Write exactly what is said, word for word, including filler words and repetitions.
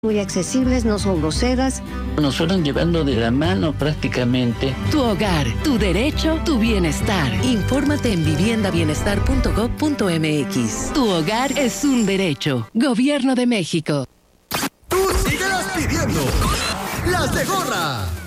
muy accesibles, no son groseras. Nos fueron llevando de la mano prácticamente. Tu hogar, tu derecho, tu bienestar. Infórmate en vivienda bienestar punto gob punto eme equis. Tu hogar es un derecho. Gobierno de México. Tú síguelas pidiendo. Las de gorra.